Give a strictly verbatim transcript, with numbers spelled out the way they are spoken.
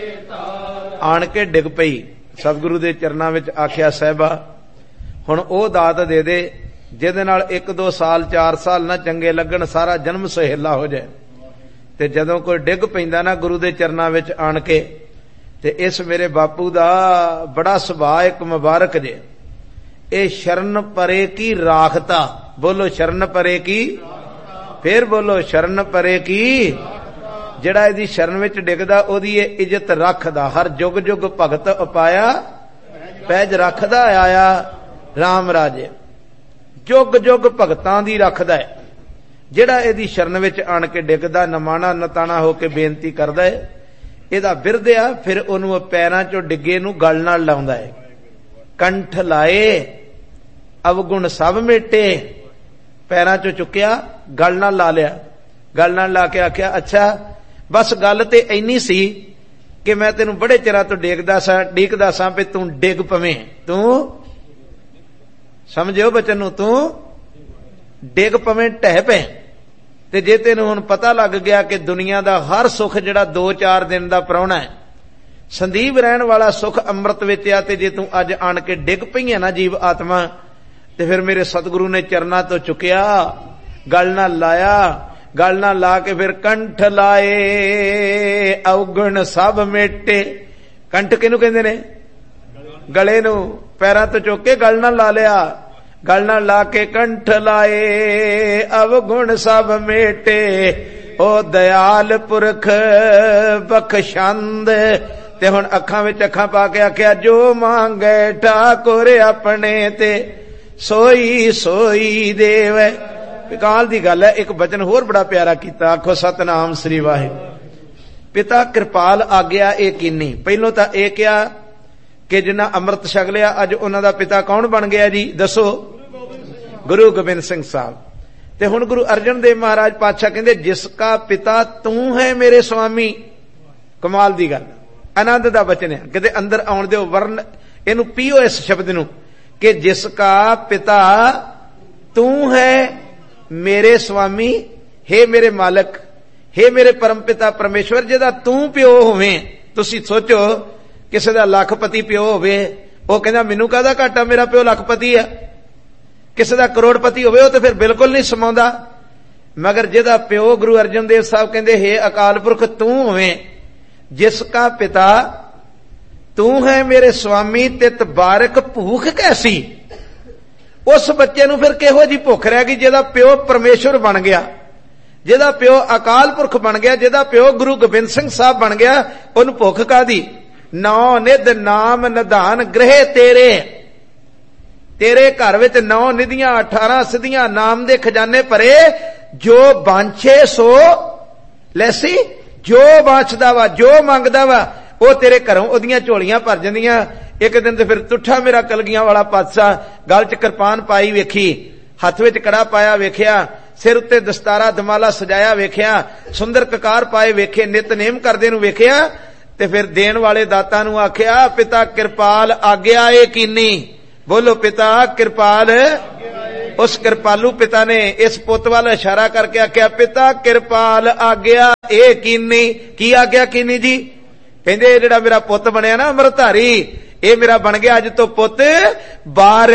आण के डिग पई सतगुरु दे चरनां विच, आख्या साहिबा हुण ओह दात दे दे जिहदे नाल एक दो साल चार साल ना चंगे लगन, सारा जन्म सहेला हो जाए। ते जदों कोई डिग पैंदा ना गुरु दे चरनां विच आण के, ते इस मेरे बापू दा बड़ा सुभाअ एक मुबारक जे। ए शरण परे की राखता, बोलो शरण परे की, फिर बोलो शरण परे की। जिहड़ा इहदी शरण विच डिगदा ओहदी इज्जत रखदा, हर जुग जुग भगत उपाया पैज रखदा आया राम राजे। जुग जुग भगतां दी रखदा है। जिहड़ा इहदी शरण विच आण के डिगदा, नमाणा नताणा होके बेनती करदा है, इहदा बिरदिया फिर ओहनूं पैरां चों डिगे नूं गल नाल लाउंदा है। कंठ लाए अवगुण सब मेटे, पैरां चों चुक्या गल नाल ला लिया, गल नाल ला के आख्या अच्छा बस गल ते इन्नी सी कि मैं तेनू बड़े चिरां तो डेगदा सा डीकदा सा भी तू डिग पवें, तू समझियो बचन नूं, तू डिग पवें ढह पे। ते जे तेनू हुण पता लग गया कि दुनिया दा हर सुख जिहड़ा दो चार दिन दा प्राहुणा है, संदीप रहण वाला सुख अमृत विच आ, ते जे तू अज आण के डिग पई है ना जीव आत्मा, ते फिर मेरे सतगुरु ने चरना तो चुकिया, गल ना लाया, गल ना ला के फिर कंठ लाए अवगुण सब मेटे। कंठ किनू कहंदे ने? गले नू। पैरां तो चुक के गल ना ला लिया, गल ना ला के कंठ लाए अवगुण सब मेटे। ओ दयाल पुरख बख्शंद, ते हुण अखां विच अखां पा के आख्या जो मांगे ठाकुर अपने ते सोई सोई देव। काल दी गल है। एक बचन होर बड़ा प्यारा कीता, आखो सतनाम श्री वाहिगुरू। पिता कृपाल आग्या ए कीनी। पहलों तां ए क्या कि जिन्ना अमृत छक लिया अज उन्हां दा पिता कौन बन गया जी? दसो। गुरु गोबिंद सिंह साहब। ते हुण गुरु अर्जन देव महाराज पातशाह कहंदे जिसका पिता तू है मेरे स्वामी। कमाल दी गल, आनंद दा बचन है। किते अंदर आउण दिओ, वर्ण इहनूं पीओ इस शब्द नूं कि जिसका पिता तू है मेरे स्वामी, हे मेरे मालक, हे मेरे परम पिता परमेश्वर। जिहदा तू प्यो होवें, तुसीं सोचो किसी दा लखपति प्यो होवे, ओह कहंदा मैनूं काहदा घाटा, मेरा प्यो लखपति है। किसी दा करोड़पति होवे, ओह ते फिर बिल्कुल नहीं समाउंदा। मगर जिहदा प्यो गुरु अर्जन देव साहब कहंदे हे अकाल पुरख तू होवें, जिसका पिता तू है मेरे स्वामी, तित बारक भूख कैसी। उस बच्चे नूं फिर किहो जी भुख रह गई जिहदा प्यो परमेश्वर बन गया, जिहदा प्यो अकाल पुरख बन गया, जिहदा प्यो गुरु गोबिंद सिंह साहब बन गया, उहनूं भुख कादी। नौ निध नाम निधान गृह तेरे, तेरे घर विच नौ निधियां अठारह सिद्धियां नाम दे खजाने भरे। जो बांछे सो लैसी, जो बांछदा वा जो मंगदा वा ਉਹ तेरे घरों ਉਹਦੀਆਂ ਝੋਲੀਆਂ भर ਜਾਂਦੀਆਂ। एक दिन तो फिर तुठा मेरा कलगियां वाला पातशाह गल च किरपान पाई वेखी, हथ विच कड़ा पाया वेख्या, सिर उत्ते दस्तारा दमाला सजाया वेख्या, सुंदर ककार पाए वेखे, नितनेम करदे नूं वेख्या। ते फिर देण वाले दाता नूं आख्या पिता किरपाल आग्या ए कीनी। बोलो पिता किरपाल। उस कृपालू पिता ने इस पुत वाल इशारा करके आख्या पिता किरपाल आग्या ए कीनी। की आग्या कीनी जी? कहंदे जिहड़ा मेरा पुत बनया ना अमृतधारी, ये मेरा बन गया अज तो पुत बार